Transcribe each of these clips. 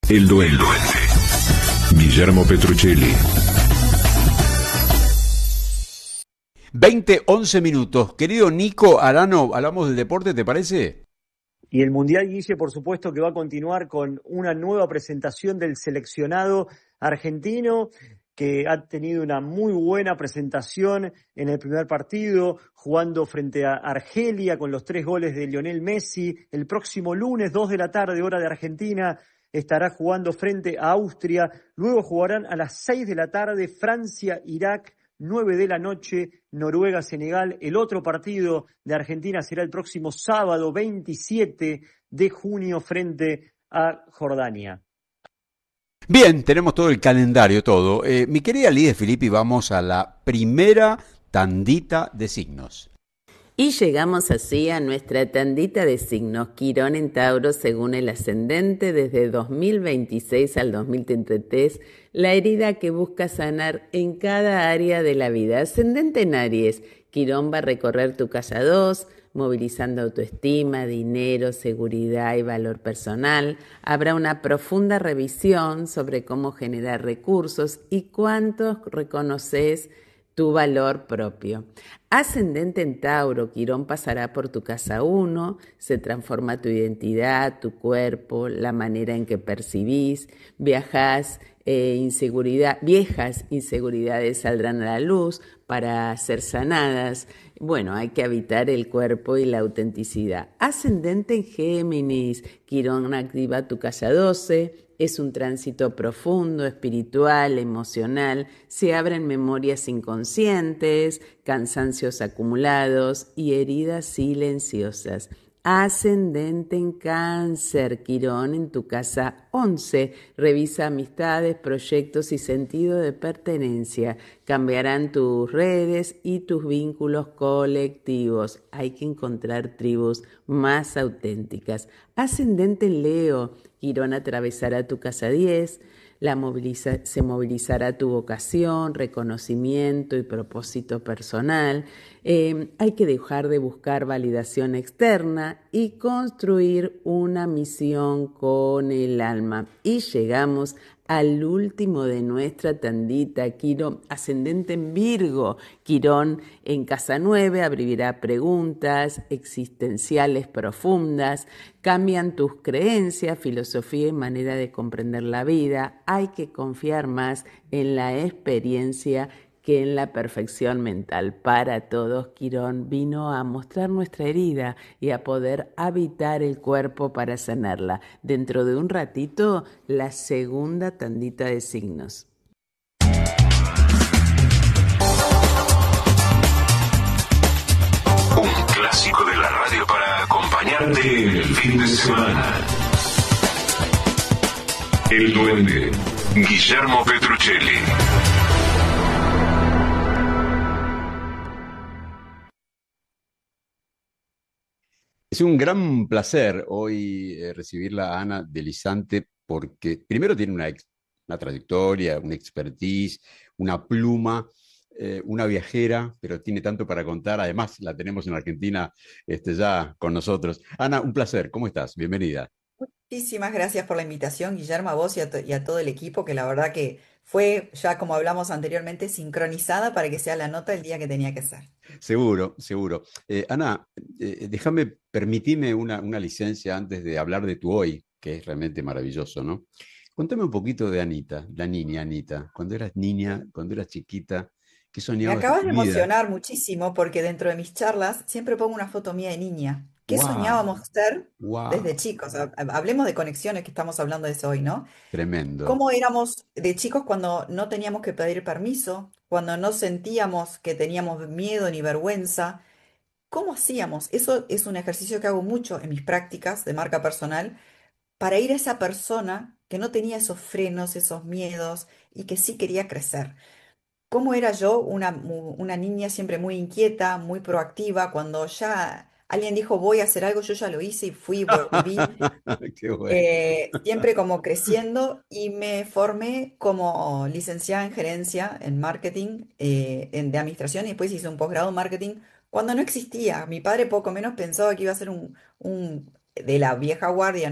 El Duende. Guillermo Petruccelli. 11 minutos. Querido Nico Arano, hablamos del deporte, ¿te parece? Y el Mundial, Guille, por supuesto que va a continuar con una nueva presentación del seleccionado argentino, que ha tenido una muy buena presentación en el primer partido, jugando frente a Argelia con los 3 goles de Lionel Messi. El próximo lunes, 2 de la tarde, hora de Argentina, estará jugando frente a Austria. Luego jugarán a las 6 de la tarde Francia-Irak, 9 de la noche, Noruega-Senegal. El otro partido de Argentina será el próximo sábado 27 de junio frente a Jordania. Bien, tenemos todo el calendario, todo. Mi querida Lidia Filippi, vamos a la primera tandita de signos. Y llegamos así a nuestra tandita de signos. Quirón en Tauro según el ascendente desde 2026 al 2033, la herida que busca sanar en cada área de la vida. Ascendente en Aries, Quirón va a recorrer tu casa 2, movilizando autoestima, dinero, seguridad y valor personal. Habrá una profunda revisión sobre cómo generar recursos y cuántos reconoces tu valor propio. Ascendente en Tauro, Quirón pasará por tu casa 1, se transforma tu identidad, tu cuerpo, la manera en que percibís, viejas inseguridades saldrán a la luz para ser sanadas. Bueno, hay que habitar el cuerpo y la autenticidad. Ascendente en Géminis, Quirón activa tu casa 12, es un tránsito profundo, espiritual, emocional, se abren memorias inconscientes, cansancios acumulados y heridas silenciosas. Ascendente en Cáncer, Quirón en tu casa 11, revisa amistades, proyectos y sentido de pertenencia. Cambiarán tus redes y tus vínculos colectivos. Hay que encontrar tribus más auténticas. Ascendente en Leo, Quirón atravesará tu casa 10, se movilizará tu vocación, reconocimiento y propósito personal. Hay que dejar de buscar validación externa y construir una misión con el alma. Y llegamos al último de nuestra tandita, Quirón, ascendente en Virgo. Quirón en casa 9 abrirá preguntas existenciales profundas, cambian tus creencias, filosofía y manera de comprender la vida. Hay que confiar más en la experiencia que en la perfección mental. Para todos, Quirón vino a mostrar nuestra herida y a poder habitar el cuerpo para sanarla. Dentro de un ratito, la segunda tandita de signos. Un clásico de la radio para acompañarte en el fin de semana. El Duende, Guillermo Petruccelli. Es un gran placer hoy recibirla a Ana Delizante porque primero tiene una trayectoria, una expertise, una pluma, una viajera, pero tiene tanto para contar. Además, la tenemos en Argentina ya con nosotros. Ana, un placer. ¿Cómo estás? Bienvenida. Muchísimas gracias por la invitación, Guillermo, a vos y a todo el equipo, que la verdad que fue, ya como hablamos anteriormente, sincronizada para que sea la nota el día que tenía que ser. Seguro, seguro. Ana, permitime una licencia antes de hablar de tu hoy, que es realmente maravilloso, ¿no? Contame un poquito de Anita, la niña Anita. Cuando eras niña, cuando eras chiquita, ¿qué Me soñabas de acabas tu de vida? emocionar muchísimo porque dentro de mis charlas siempre pongo una foto mía de niña. ¿Qué ¡Wow! soñábamos ser desde ¡Wow! chicos? Hablemos de conexiones, que estamos hablando de eso hoy, ¿no? Tremendo. ¿Cómo éramos de chicos cuando no teníamos que pedir permiso, cuando no sentíamos que teníamos miedo ni vergüenza? ¿Cómo hacíamos? Eso es un ejercicio que hago mucho en mis prácticas de marca personal para ir a esa persona que no tenía esos frenos, esos miedos y que sí quería crecer. ¿Cómo era yo? Una niña siempre muy inquieta, muy proactiva. Cuando ya alguien dijo voy a hacer algo, yo ya lo hice y fui y volví. ¡Qué bueno! Siempre como creciendo y me formé como licenciada en gerencia, en marketing, de administración y después hice un posgrado en marketing cuando no existía. Mi padre poco menos pensaba que iba a ser un de la vieja guardia, ¿no?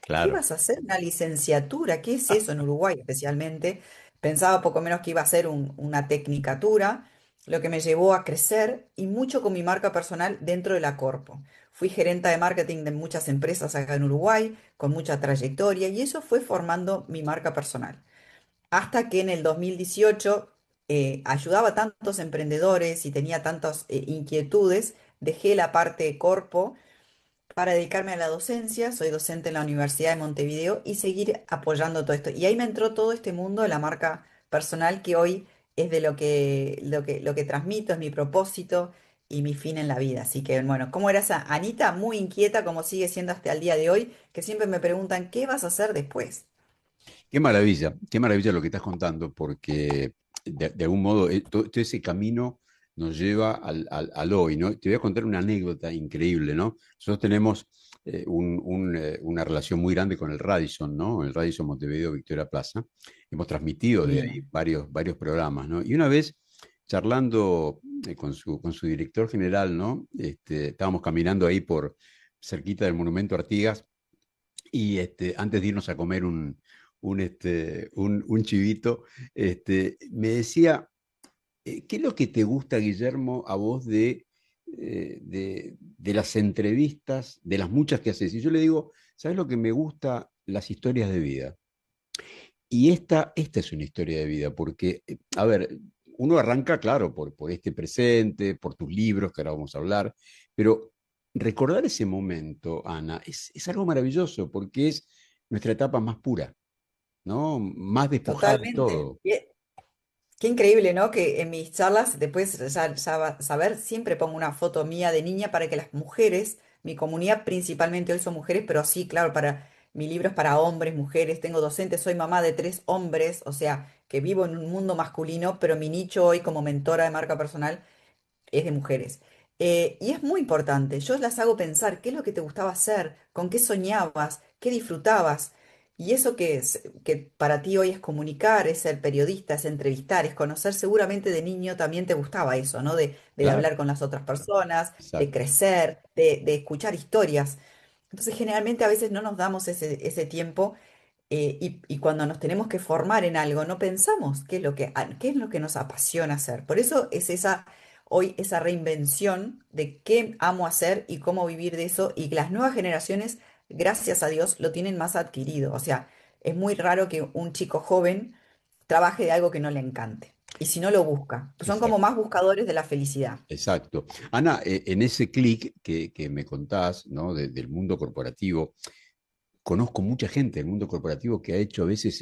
¿qué claro. vas a hacer? Una licenciatura, ¿qué es eso en Uruguay especialmente? Pensaba poco menos que iba a ser una tecnicatura, lo que me llevó a crecer y mucho con mi marca personal dentro de la Corpo. Fui gerenta de marketing de muchas empresas acá en Uruguay, con mucha trayectoria, y eso fue formando mi marca personal. Hasta que en el 2018 ayudaba a tantos emprendedores y tenía tantas inquietudes, dejé la parte Corpo para dedicarme a la docencia. Soy docente en la Universidad de Montevideo y seguir apoyando todo esto. Y ahí me entró todo este mundo de la marca personal que hoy es de lo que transmito, es mi propósito y mi fin en la vida. Así que bueno, ¿cómo era esa Anita? Muy inquieta, como sigue siendo hasta el día de hoy, que siempre me preguntan, ¿qué vas a hacer después? Qué maravilla lo que estás contando, porque de algún modo todo ese camino nos lleva al hoy, ¿no? Te voy a contar una anécdota increíble, ¿no? Nosotros tenemos una relación muy grande con el Radisson, ¿no? El Radisson Montevideo Victoria Plaza. Hemos transmitido de ahí Bien. varios programas, ¿no? Y una vez, charlando con su director general, ¿no? Estábamos caminando ahí por cerquita del Monumento Artigas y antes de irnos a comer un chivito, me decía, ¿qué es lo que te gusta, Guillermo, a vos de las entrevistas, de las muchas que haces? Y yo le digo, ¿sabes lo que me gusta? Las historias de vida. Y esta es una historia de vida, porque, a ver, uno arranca, claro, por este presente, por tus libros, que ahora vamos a hablar, pero recordar ese momento, Ana, es algo maravilloso, porque es nuestra etapa más pura, ¿no? Más despojada de Totalmente. todo. Qué increíble, ¿no? Que en mis charlas, después saber, siempre pongo una foto mía de niña para que las mujeres, mi comunidad principalmente hoy son mujeres, pero sí, claro, para mi libro es para hombres, mujeres, tengo docentes, soy mamá de 3 hombres, o sea, que vivo en un mundo masculino, pero mi nicho hoy como mentora de marca personal es de mujeres. Y es muy importante, yo las hago pensar qué es lo que te gustaba hacer, con qué soñabas, qué disfrutabas. Y eso que para ti hoy es comunicar, es ser periodista, es entrevistar, es conocer, seguramente de niño también te gustaba eso, ¿no? De Claro, hablar con las otras personas, de exacto. crecer, de escuchar historias. Entonces, generalmente a veces no nos damos ese tiempo y cuando nos tenemos que formar en algo, no pensamos qué es lo que nos apasiona hacer. Por eso es hoy esa reinvención de qué amo hacer y cómo vivir de eso, y que las nuevas generaciones, gracias a Dios, lo tienen más adquirido. O sea, es muy raro que un chico joven trabaje de algo que no le encante. Y si no lo busca, son como Exacto. más buscadores de la felicidad. Exacto. Ana, en ese clic que me contás, ¿no? Del mundo corporativo, conozco mucha gente del mundo corporativo que ha hecho a veces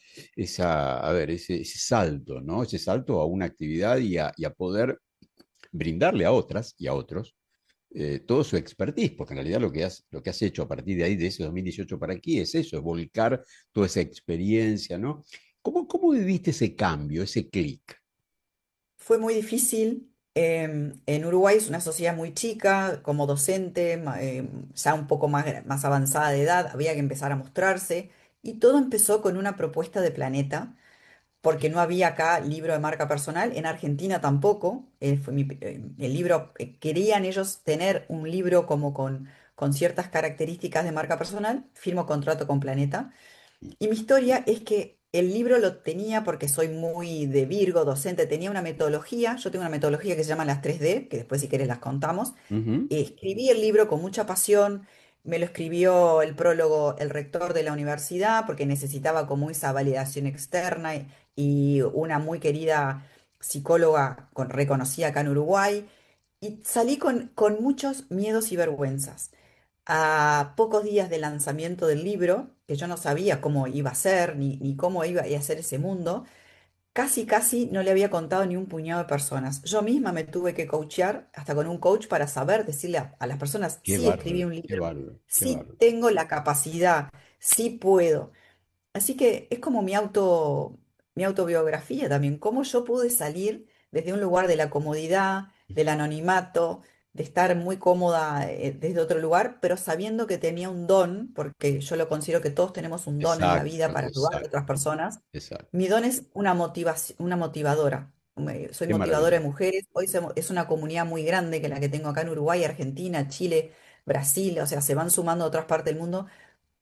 a ver, ese salto, ¿no? Ese salto a una actividad y a poder brindarle a otras y a otros todo su expertise, porque en realidad lo que has hecho a partir de ahí, de ese 2018 para aquí, es eso, es volcar toda esa experiencia, ¿no? ¿Cómo viviste ese cambio, ese clic? Fue muy difícil. En Uruguay es una sociedad muy chica, como docente, ya un poco más avanzada de edad, había que empezar a mostrarse. Y todo empezó con una propuesta de Planeta, porque no había acá libro de marca personal, en Argentina tampoco. El libro, querían ellos tener un libro como con ciertas características de marca personal, firmo contrato con Planeta. Y mi historia es que el libro lo tenía porque soy muy de Virgo, docente, tenía una metodología, yo tengo una metodología que se llama las 3D, que después si querés las contamos. Ujú. Escribí el libro con mucha pasión, me lo escribió el prólogo el rector de la universidad porque necesitaba como esa validación externa y una muy querida psicóloga reconocida acá en Uruguay. Y salí con muchos miedos y vergüenzas. A pocos días del lanzamiento del libro, que yo no sabía cómo iba a ser ni cómo iba a ser ese mundo, casi no le había contado ni un puñado de personas. Yo misma me tuve que coachear, hasta con un coach, para saber decirle a las personas, Qué sí escribí bárbaro, un qué libro, bárbaro, qué sí bárbaro. tengo la capacidad, sí puedo. Así que es como mi autobiografía también, cómo yo pude salir desde un lugar de la comodidad, del anonimato, de estar muy cómoda desde otro lugar, pero sabiendo que tenía un don, porque yo lo considero que todos tenemos un don en la vida Exacto, para ayudar a exacto, otras personas. exacto. Mi don es una motivación, una motivadora. Soy Qué motivadora de maravilla. mujeres. Hoy es una comunidad muy grande que la que tengo acá en Uruguay, Argentina, Chile, Brasil, o sea, se van sumando a otras partes del mundo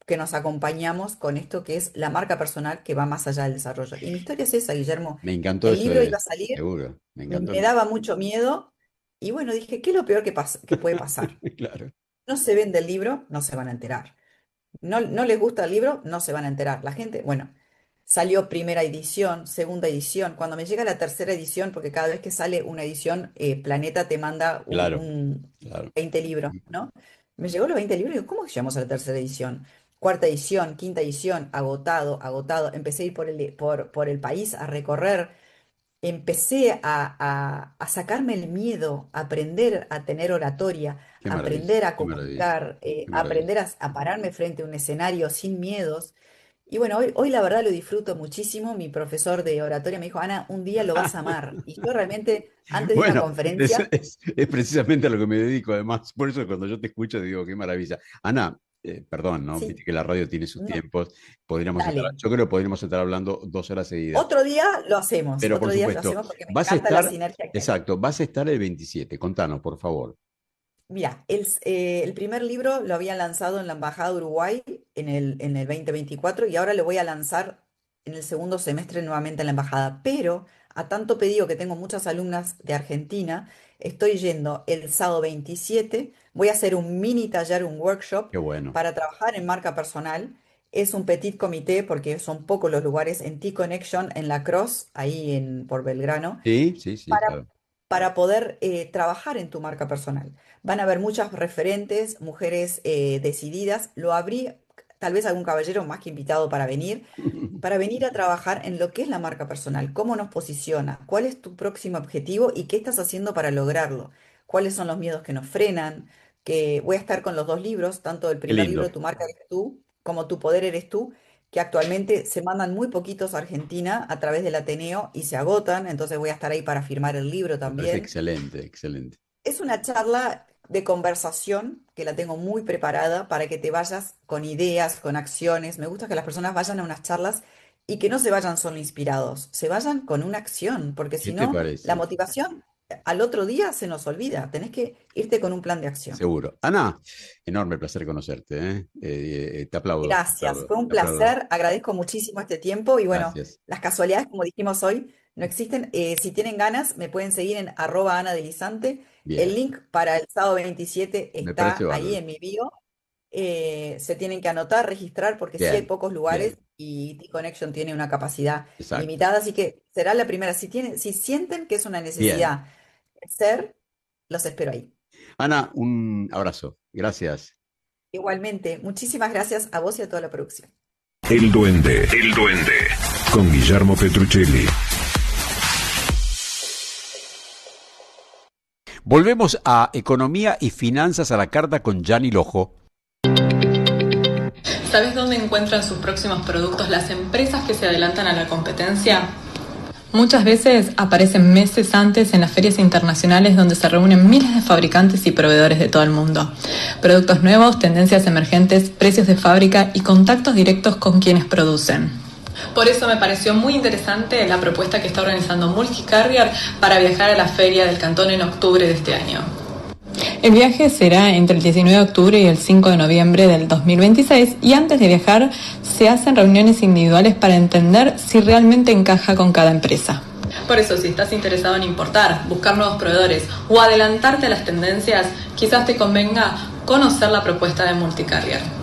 que nos acompañamos con esto que es la marca personal que va más allá del desarrollo. Y mi historia es esa, Guillermo. Me encantó El eso libro iba a salir, seguro, me encantó. me daba mucho miedo y bueno, dije, ¿qué es lo peor que puede pasar? Claro. No se vende el libro, no se van a enterar. No les gusta el libro, no se van a enterar. La gente, bueno, salió primera edición, segunda edición. Cuando me llega la tercera edición, porque cada vez que sale una edición, Planeta te manda Claro, claro. 20 libros, ¿no? Me llegó los 20 libros y digo, ¿cómo que llegamos a la tercera edición? Cuarta edición, quinta edición, agotado, agotado. Empecé a ir por el país a recorrer. Empecé a sacarme el miedo, a aprender a tener oratoria, Qué a maravilla, aprender a qué maravilla, comunicar, qué a maravilla. aprender a pararme frente a un escenario sin miedos. Y bueno, hoy la verdad lo disfruto muchísimo. Mi profesor de oratoria me dijo, Ana, un día lo vas a amar. Y yo realmente, antes de una Bueno, conferencia, es precisamente a lo que me dedico, además. Por eso cuando yo te escucho digo, qué maravilla. Ana, perdón, ¿no? sí, Viste que la radio tiene sus no, tiempos. dale. Yo creo que podríamos estar hablando 2 horas seguidas. Otro día lo hacemos, Pero por otro día lo supuesto, hacemos porque me vas a encanta la estar, sinergia que hay. exacto, vas a estar el 27. Contanos, por favor. Mira, el primer libro lo había lanzado en la Embajada de Uruguay en el 2024 y ahora lo voy a lanzar en el segundo semestre nuevamente en la Embajada. Pero a tanto pedido que tengo muchas alumnas de Argentina, estoy yendo el sábado 27, voy a hacer un mini taller, un workshop Qué bueno. para trabajar en marca personal. Es un petit comité porque son pocos los lugares en T-Connection, en La Cross, ahí por Belgrano Sí, sí, sí, para, claro. para poder trabajar en tu marca personal. Van a haber muchas referentes, mujeres decididas. Lo abrí, tal vez algún caballero más que invitado para venir a trabajar en lo que es la marca personal, cómo nos posiciona, cuál es tu próximo objetivo y qué estás haciendo para lograrlo, cuáles son los miedos que nos frenan, que voy a estar con los dos libros, tanto el Qué primer libro, lindo. Tu marca eres tú, como Tu poder eres tú, que actualmente se mandan muy poquitos a Argentina a través del Ateneo y se agotan, entonces voy a estar ahí para firmar el libro Me parece también. excelente, excelente. Es una charla de conversación que la tengo muy preparada para que te vayas con ideas, con acciones. Me gusta que las personas vayan a unas charlas y que no se vayan solo inspirados, se vayan con una acción, porque ¿Qué si te no, la parece? motivación al otro día se nos olvida. Tenés que irte con un plan de acción. Seguro. Ana, enorme placer conocerte, ¿eh? Te aplaudo, te Gracias, aplaudo, fue un te aplaudo. placer, agradezco muchísimo este tiempo y bueno, Gracias. las casualidades, como dijimos hoy, no existen. Si tienen ganas, me pueden seguir en @AnaDelizante. El Bien, link para el sábado 27 me parece está ahí bárbaro. en mi bio. Se tienen que anotar, registrar, porque sí hay Bien, pocos lugares bien, y T-Connection tiene una capacidad exacto. limitada, así que será la primera. Si sienten que es una Bien. necesidad ser, los espero ahí. Ana, un abrazo. Gracias. Igualmente, muchísimas gracias a vos y a toda la producción. El Duende, con Guillermo Petruccelli. Volvemos a Economía y Finanzas a la Carta con Gianni Lojo. ¿Sabes dónde encuentran sus próximos productos las empresas que se adelantan a la competencia? Muchas veces aparecen meses antes en las ferias internacionales donde se reúnen miles de fabricantes y proveedores de todo el mundo. Productos nuevos, tendencias emergentes, precios de fábrica y contactos directos con quienes producen. Por eso me pareció muy interesante la propuesta que está organizando Multicarrier para viajar a la Feria del Cantón en octubre de este año. El viaje será entre el 19 de octubre y el 5 de noviembre del 2026 y antes de viajar se hacen reuniones individuales para entender si realmente encaja con cada empresa. Por eso, si estás interesado en importar, buscar nuevos proveedores o adelantarte a las tendencias, quizás te convenga conocer la propuesta de Multicarrier.